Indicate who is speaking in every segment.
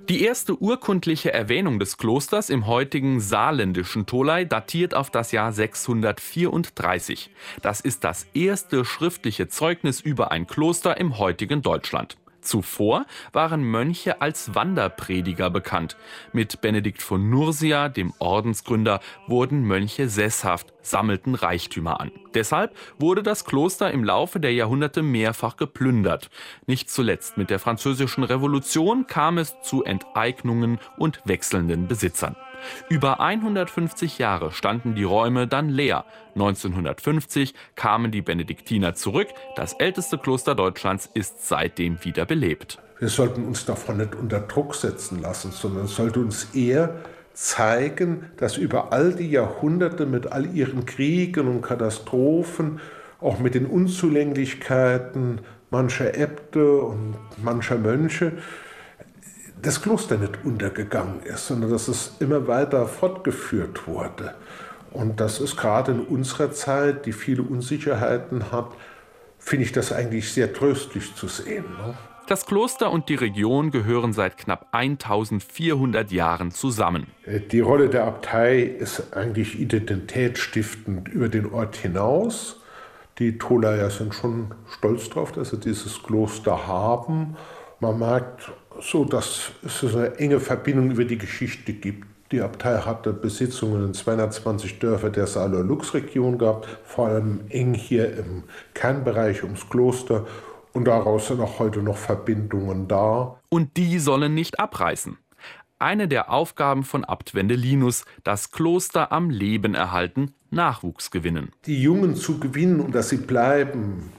Speaker 1: Die erste urkundliche Erwähnung des Klosters im heutigen saarländischen Tholey datiert auf das Jahr 634. Das ist das erste schriftliche Zeugnis über ein Kloster im heutigen Deutschland. Zuvor waren Mönche als Wanderprediger bekannt. Mit Benedikt von Nursia, dem Ordensgründer, wurden Mönche sesshaft, sammelten Reichtümer an. Deshalb wurde das Kloster im Laufe der Jahrhunderte mehrfach geplündert. Nicht zuletzt mit der Französischen Revolution kam es zu Enteignungen und wechselnden Besitzern. Über 150 Jahre standen die Räume dann leer. 1950 kamen die Benediktiner zurück. Das älteste Kloster Deutschlands ist seitdem wieder belebt.
Speaker 2: Wir sollten uns davon nicht unter Druck setzen lassen, sondern es sollte uns eher zeigen, dass über all die Jahrhunderte mit all ihren Kriegen und Katastrophen, auch mit den Unzulänglichkeiten mancher Äbte und mancher Mönche, das Kloster nicht untergegangen ist, sondern dass es immer weiter fortgeführt wurde. Und das ist gerade in unserer Zeit, die viele Unsicherheiten hat, finde ich das eigentlich sehr tröstlich zu sehen.
Speaker 1: Das Kloster und die Region gehören seit knapp 1400 Jahren zusammen.
Speaker 2: Die Rolle der Abtei ist eigentlich identitätsstiftend über den Ort hinaus. Die Tholeyer sind schon stolz darauf, dass sie dieses Kloster haben. Man merkt so, dass es eine enge Verbindung über die Geschichte gibt. Die Abtei hatte Besitzungen in 220 Dörfer der Saarlor-Lux-Region gehabt, vor allem eng hier im Kernbereich ums Kloster. Und daraus sind auch heute noch Verbindungen da.
Speaker 1: Und die sollen nicht abreißen. Eine der Aufgaben von Abt Wendelinus, das Kloster am Leben erhalten, Nachwuchs gewinnen.
Speaker 2: Die Jungen zu gewinnen und dass sie bleiben,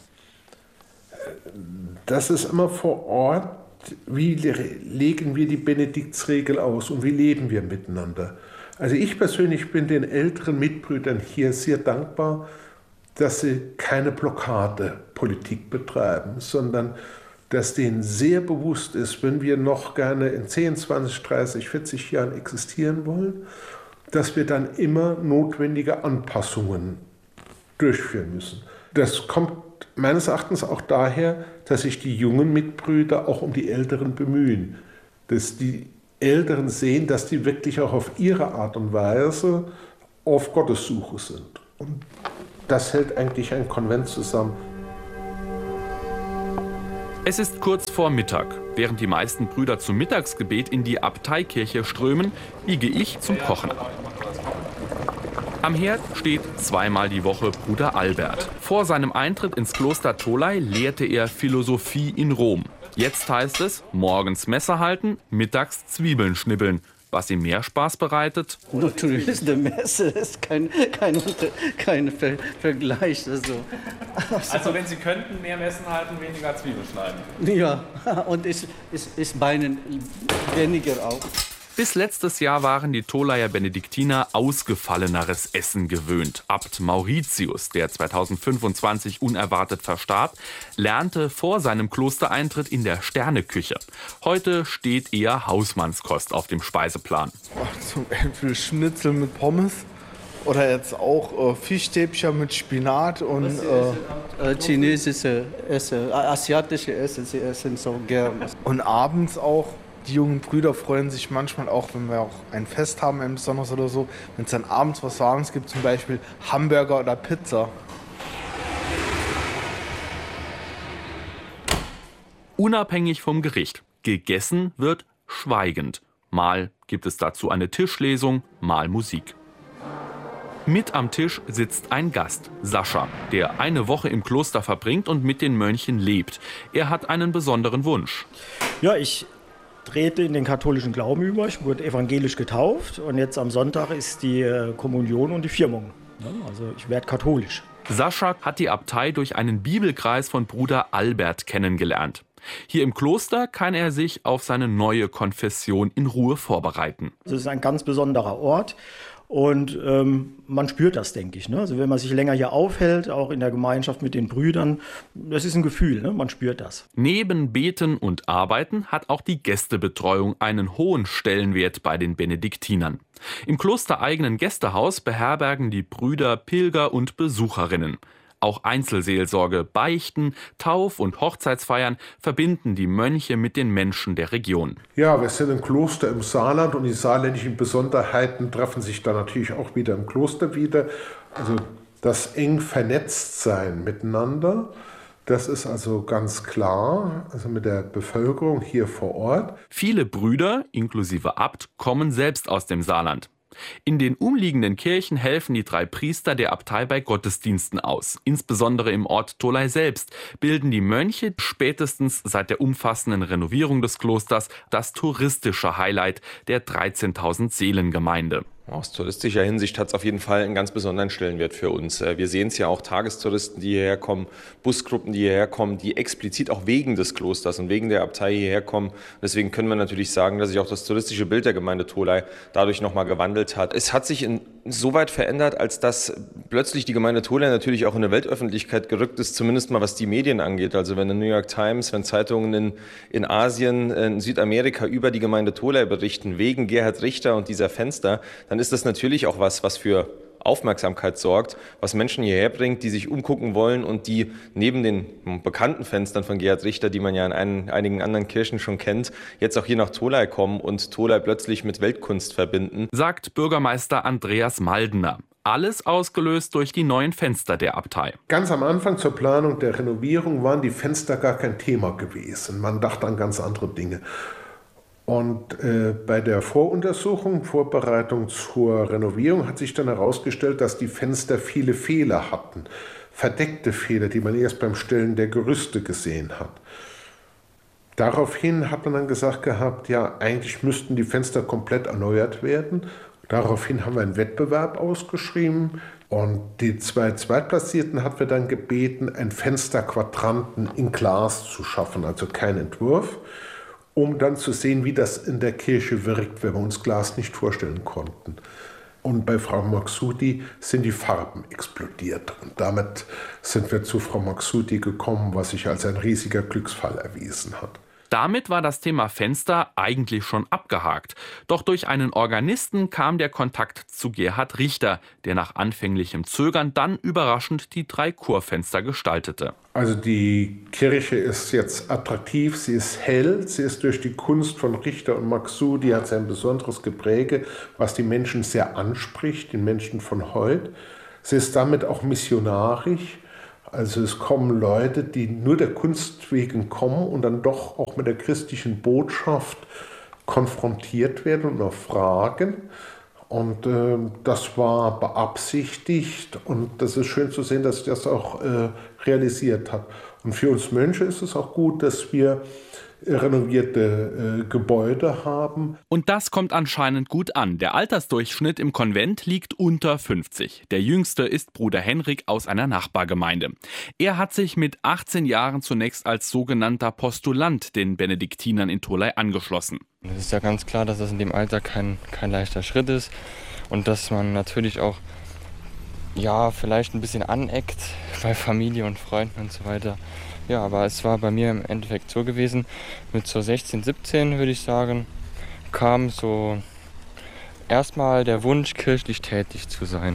Speaker 2: das ist immer vor Ort. Wie legen wir die Benediktsregel aus und wie leben wir miteinander? Also ich persönlich bin den älteren Mitbrüdern hier sehr dankbar, dass sie keine Blockadepolitik betreiben, sondern dass denen sehr bewusst ist, wenn wir noch gerne in 10, 20, 30, 40 Jahren existieren wollen, dass wir dann immer notwendige Anpassungen durchführen müssen. Das kommt meines Erachtens auch daher, dass sich die jungen Mitbrüder auch um die Älteren bemühen. Dass die Älteren sehen, dass die wirklich auch auf ihre Art und Weise auf Gottessuche sind. Und das hält eigentlich ein Konvent zusammen.
Speaker 1: Es ist kurz vor Mittag. Während die meisten Brüder zum Mittagsgebet in die Abteikirche strömen, biege ich zum Kochen ab. Am Herd steht zweimal die Woche Bruder Albert. Vor seinem Eintritt ins Kloster Tholey lehrte er Philosophie in Rom. Jetzt heißt es, morgens Messe halten, mittags Zwiebeln schnibbeln. Was ihm mehr Spaß bereitet?
Speaker 3: Natürlich, die Messe ist kein Vergleich.
Speaker 1: Also wenn Sie könnten, mehr Messen halten, weniger Zwiebeln schneiden.
Speaker 3: Ja, und ist meinen weniger auch.
Speaker 1: Bis letztes Jahr waren die Tholeyer Benediktiner ausgefalleneres Essen gewöhnt. Abt Mauritius, der 2025 unerwartet verstarb, lernte vor seinem Klostereintritt in der Sterneküche. Heute steht eher Hausmannskost auf dem Speiseplan.
Speaker 4: Zum Beispiel Schnitzel mit Pommes oder jetzt auch Fischstäbchen mit Spinat und
Speaker 3: chinesische Essen, asiatische Essen, sie essen so gern.
Speaker 4: Und abends auch. Die jungen Brüder freuen sich manchmal auch, wenn wir auch ein Fest haben, ein besonderes oder so, wenn es dann abends was Warmes gibt, zum Beispiel Hamburger oder Pizza.
Speaker 1: Unabhängig vom Gericht. Gegessen wird schweigend. Mal gibt es dazu eine Tischlesung, mal Musik. Mit am Tisch sitzt ein Gast, Sascha, der eine Woche im Kloster verbringt und mit den Mönchen lebt. Er hat einen besonderen Wunsch.
Speaker 5: Ja, ich trete in den katholischen Glauben über. Ich wurde evangelisch getauft und jetzt am Sonntag ist die Kommunion und die Firmung. Also ich werde katholisch.
Speaker 1: Sascha hat die Abtei durch einen Bibelkreis von Bruder Albert kennengelernt. Hier im Kloster kann er sich auf seine neue Konfession in Ruhe vorbereiten.
Speaker 5: Es ist ein ganz besonderer Ort. Und man spürt das, denke ich. Ne? Also wenn man sich länger hier aufhält, auch in der Gemeinschaft mit den Brüdern, das ist ein Gefühl, ne? Man spürt das.
Speaker 1: Neben Beten und Arbeiten hat auch die Gästebetreuung einen hohen Stellenwert bei den Benediktinern. Im klostereigenen Gästehaus beherbergen die Brüder Pilger und Besucherinnen. Auch Einzelseelsorge, Beichten, Tauf- und Hochzeitsfeiern verbinden die Mönche mit den Menschen der Region.
Speaker 2: Ja, wir sind ein Kloster im Saarland und die saarländischen Besonderheiten treffen sich da natürlich auch wieder im Kloster wieder. Also das eng vernetzt sein miteinander, das ist also ganz klar, also mit der Bevölkerung hier vor Ort.
Speaker 1: Viele Brüder, inklusive Abt, kommen selbst aus dem Saarland. In den umliegenden Kirchen helfen die 3 Priester der Abtei bei Gottesdiensten aus. Insbesondere im Ort Tholey selbst bilden die Mönche spätestens seit der umfassenden Renovierung des Klosters das touristische Highlight der 13.000 Seelengemeinde.
Speaker 6: Aus touristischer Hinsicht hat es auf jeden Fall einen ganz besonderen Stellenwert für uns. Wir sehen es ja auch, Tagestouristen, die hierher kommen, Busgruppen, die hierher kommen, die explizit auch wegen des Klosters und wegen der Abtei hierher kommen. Deswegen können wir natürlich sagen, dass sich auch das touristische Bild der Gemeinde Tholey dadurch nochmal gewandelt hat. Es hat sich insoweit verändert, als dass plötzlich die Gemeinde Tholey natürlich auch in der Weltöffentlichkeit gerückt ist, zumindest mal was die Medien angeht. Also wenn die New York Times, wenn Zeitungen in Asien, in Südamerika über die Gemeinde Tholey berichten, wegen Gerhard Richter und dieser Fenster, dann ist das natürlich auch was für Aufmerksamkeit sorgt, was Menschen hierher bringt, die sich umgucken wollen und die neben den bekannten Fenstern von Gerhard Richter, die man ja in einigen anderen Kirchen schon kennt, jetzt auch hier nach Tholey kommen und Tholey plötzlich mit Weltkunst verbinden.
Speaker 1: Sagt Bürgermeister Andreas Maldener. Alles ausgelöst durch die neuen Fenster der Abtei.
Speaker 2: Ganz am Anfang zur Planung der Renovierung waren die Fenster gar kein Thema gewesen. Man dachte an ganz andere Dinge. Und bei der Vorbereitung zur Renovierung hat sich dann herausgestellt, dass die Fenster viele Fehler hatten. Verdeckte Fehler, die man erst beim Stellen der Gerüste gesehen hat. Daraufhin hat man dann gesagt gehabt, ja, eigentlich müssten die Fenster komplett erneuert werden. Daraufhin haben wir einen Wettbewerb ausgeschrieben und die 2 Zweitplatzierten hatten wir dann gebeten, einen Fensterquadranten in Glas zu schaffen, also kein Entwurf, um dann zu sehen, wie das in der Kirche wirkt, wenn wir uns Glas nicht vorstellen konnten. Und bei Frau Maksudi sind die Farben explodiert. Und damit sind wir zu Frau Maksudi gekommen, was sich als ein riesiger Glücksfall erwiesen hat.
Speaker 1: Damit war das Thema Fenster eigentlich schon abgehakt. Doch durch einen Organisten kam der Kontakt zu Gerhard Richter, der nach anfänglichem Zögern dann überraschend die 3 Chorfenster gestaltete.
Speaker 2: Also die Kirche ist jetzt attraktiv, sie ist hell, sie ist durch die Kunst von Richter und Maksudi, hat ein besonderes Gepräge, was die Menschen sehr anspricht, den Menschen von heute. Sie ist damit auch missionarisch. Also es kommen Leute, die nur der Kunst wegen kommen und dann doch auch mit der christlichen Botschaft konfrontiert werden und auch fragen. Und das war beabsichtigt und das ist schön zu sehen, dass sich das auch realisiert hat. Und für uns Mönche ist es auch gut, dass wir renovierte Gebäude haben.
Speaker 1: Und das kommt anscheinend gut an. Der Altersdurchschnitt im Konvent liegt unter 50. Der jüngste ist Bruder Henrik aus einer Nachbargemeinde. Er hat sich mit 18 Jahren zunächst als sogenannter Postulant den Benediktinern in Tholey angeschlossen.
Speaker 7: Es ist ja ganz klar, dass das in dem Alter kein leichter Schritt ist und dass man natürlich auch vielleicht ein bisschen aneckt bei Familie und Freunden und so weiter. Ja, aber es war bei mir im Endeffekt so gewesen, mit so 16, 17 würde ich sagen, kam so erstmal der Wunsch, kirchlich tätig zu sein.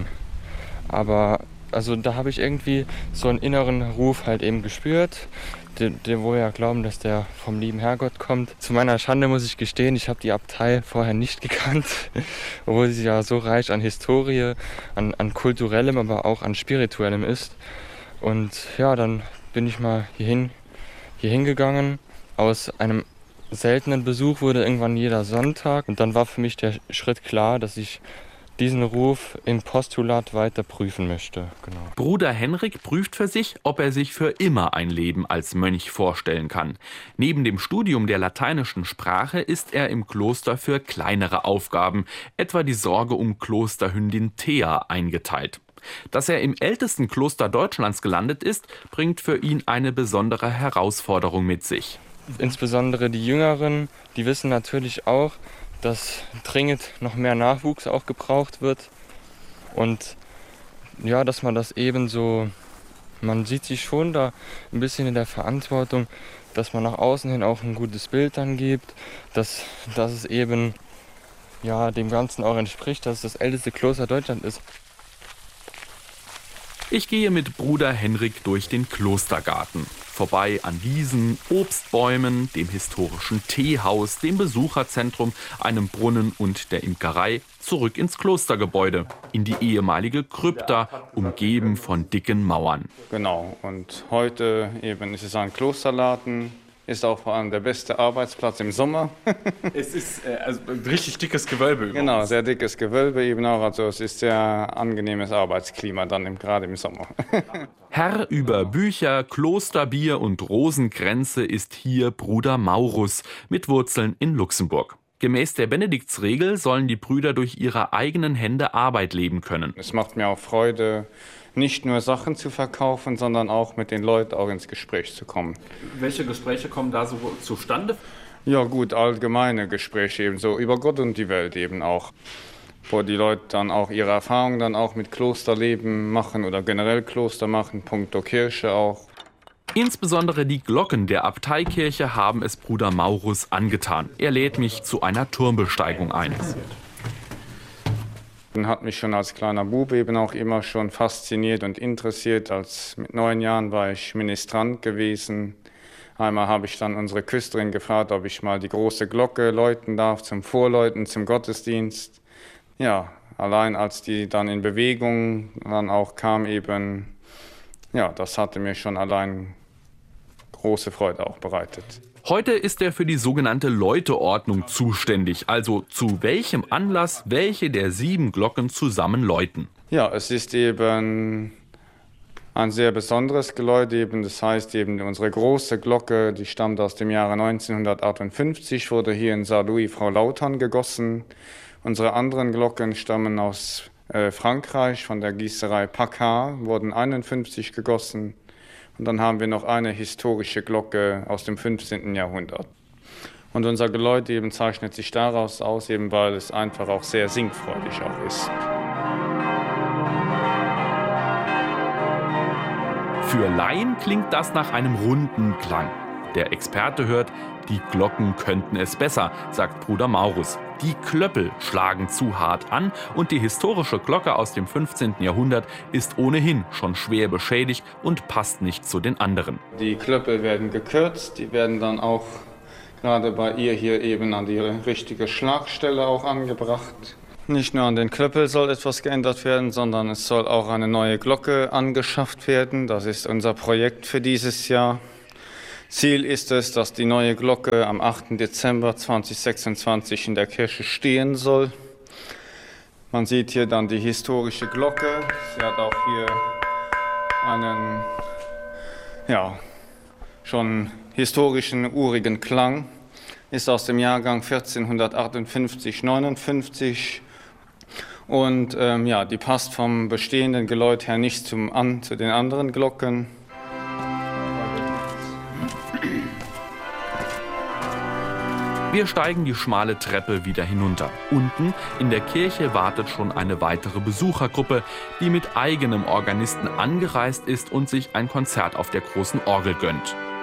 Speaker 7: Aber also da habe ich irgendwie so einen inneren Ruf halt eben gespürt, wo wir ja glauben, dass der vom lieben Herrgott kommt. Zu meiner Schande muss ich gestehen, ich habe die Abtei vorher nicht gekannt, obwohl sie ja so reich an Historie, an kulturellem, aber auch an spirituellem ist. Und ja, dann bin ich mal hierhin gegangen. Aus einem seltenen Besuch wurde irgendwann jeder Sonntag. Und dann war für mich der Schritt klar, dass ich diesen Ruf im Postulat weiter prüfen möchte. Genau.
Speaker 1: Bruder Henrik prüft für sich, ob er sich für immer ein Leben als Mönch vorstellen kann. Neben dem Studium der lateinischen Sprache ist er im Kloster für kleinere Aufgaben, etwa die Sorge um Klosterhündin Thea, eingeteilt. Dass er im ältesten Kloster Deutschlands gelandet ist, bringt für ihn eine besondere Herausforderung mit sich.
Speaker 7: Insbesondere die Jüngeren, die wissen natürlich auch, dass dringend noch mehr Nachwuchs auch gebraucht wird. Und ja, dass man das eben so, man sieht sich schon da ein bisschen in der Verantwortung, dass man nach außen hin auch ein gutes Bild dann gibt, dass es eben dem Ganzen auch entspricht, dass es das älteste Kloster Deutschlands ist.
Speaker 1: Ich gehe mit Bruder Henrik durch den Klostergarten. Vorbei an Wiesen, Obstbäumen, dem historischen Teehaus, dem Besucherzentrum, einem Brunnen und der Imkerei, zurück ins Klostergebäude, in die ehemalige Krypta, umgeben von dicken Mauern.
Speaker 8: Genau, und heute eben ist es ein Klosterladen. Ist auch vor allem der beste Arbeitsplatz im Sommer.
Speaker 1: Es ist also ein richtig dickes Gewölbe.
Speaker 8: Genau, sehr dickes Gewölbe eben auch. Also es ist sehr angenehmes Arbeitsklima dann gerade im Sommer.
Speaker 1: Herr über Bücher, Klosterbier und Rosenkränze ist hier Bruder Maurus mit Wurzeln in Luxemburg. Gemäß der Benediktsregel sollen die Brüder durch ihre eigenen Hände Arbeit leben können.
Speaker 8: Es macht mir auch Freude, nicht nur Sachen zu verkaufen, sondern auch mit den Leuten auch ins Gespräch zu kommen.
Speaker 1: Welche Gespräche kommen da so zustande?
Speaker 8: Ja gut, allgemeine Gespräche eben so über Gott und die Welt eben auch. Wo die Leute dann auch ihre Erfahrungen dann auch mit Klosterleben machen oder generell Kloster machen, punkto Kirche auch.
Speaker 1: Insbesondere die Glocken der Abteikirche haben es Bruder Maurus angetan. Er lädt mich zu einer Turmbesteigung ein.
Speaker 8: Hat mich schon als kleiner Bub eben auch immer schon fasziniert und interessiert. Mit 9 Jahren war ich Ministrant gewesen. Einmal habe ich dann unsere Küsterin gefragt, ob ich mal die große Glocke läuten darf zum Vorläuten, zum Gottesdienst. Ja, allein als die dann in Bewegung dann auch kam eben, ja, das hatte mir schon allein große Freude auch bereitet.
Speaker 1: Heute ist er für die sogenannte Läuteordnung zuständig, also zu welchem Anlass welche der 7 Glocken zusammen läuten.
Speaker 8: Ja, es ist eben ein sehr besonderes Geläut, eben, das heißt eben unsere große Glocke, die stammt aus dem Jahre 1958, wurde hier in Saint-Louis Frau Lautern gegossen. Unsere anderen Glocken stammen aus Frankreich, von der Gießerei Paccard, wurden 1951 gegossen. Und dann haben wir noch eine historische Glocke aus dem 15. Jahrhundert. Und unser Geläut eben zeichnet sich daraus aus, eben weil es einfach auch sehr singfreudig auch ist.
Speaker 1: Für Laien klingt das nach einem runden Klang. Der Experte hört, die Glocken könnten es besser, sagt Bruder Maurus. Die Klöppel schlagen zu hart an und die historische Glocke aus dem 15. Jahrhundert ist ohnehin schon schwer beschädigt und passt nicht zu den anderen.
Speaker 8: Die Klöppel werden gekürzt, die werden dann auch gerade bei ihr hier eben an die richtige Schlagstelle auch angebracht. Nicht nur an den Klöppel soll etwas geändert werden, sondern es soll auch eine neue Glocke angeschafft werden. Das ist unser Projekt für dieses Jahr. Ziel ist es, dass die neue Glocke am 8. Dezember 2026 in der Kirche stehen soll. Man sieht hier dann die historische Glocke. Sie hat auch hier einen schon historischen, urigen Klang. Ist aus dem Jahrgang 1458/59. Und die passt vom bestehenden Geläut her nicht zu den anderen Glocken.
Speaker 1: Wir steigen die schmale Treppe wieder hinunter. Unten in der Kirche wartet schon eine weitere Besuchergruppe, die mit eigenem Organisten angereist ist und sich ein Konzert auf der großen Orgel gönnt.